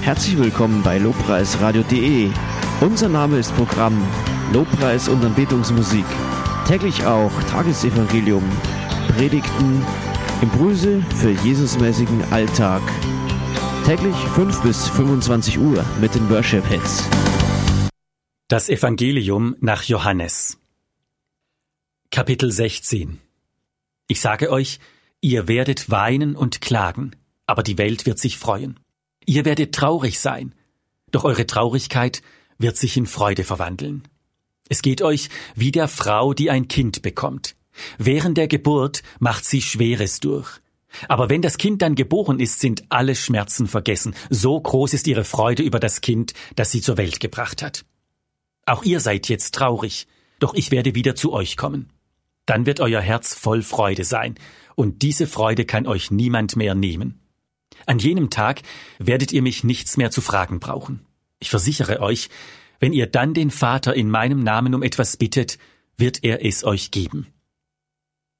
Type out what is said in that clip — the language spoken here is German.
Herzlich willkommen bei lobpreisradio.de. Unser Name ist Programm Lobpreis und Anbetungsmusik. Täglich auch Tagesevangelium, Predigten, Impulse für Jesusmäßigen Alltag. Täglich 5 bis 25 Uhr mit den Worship Hits. Das Evangelium nach Johannes. Kapitel 16. Ich sage euch, ihr werdet weinen und klagen, aber die Welt wird sich freuen. Ihr werdet traurig sein, doch eure Traurigkeit wird sich in Freude verwandeln. Es geht euch wie der Frau, die ein Kind bekommt. Während der Geburt macht sie Schweres durch. Aber wenn das Kind dann geboren ist, sind alle Schmerzen vergessen. So groß ist ihre Freude über das Kind, das sie zur Welt gebracht hat. Auch ihr seid jetzt traurig, doch ich werde wieder zu euch kommen. Dann wird euer Herz voll Freude sein, und diese Freude kann euch niemand mehr nehmen. An jenem Tag werdet ihr mich nichts mehr zu fragen brauchen. Ich versichere euch, wenn ihr dann den Vater in meinem Namen um etwas bittet, wird er es euch geben.